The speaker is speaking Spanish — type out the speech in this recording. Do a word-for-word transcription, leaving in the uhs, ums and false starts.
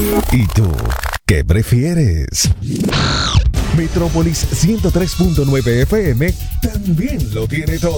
¿Y tú qué prefieres? Metrópolis ciento tres punto nueve F M también lo tiene todo.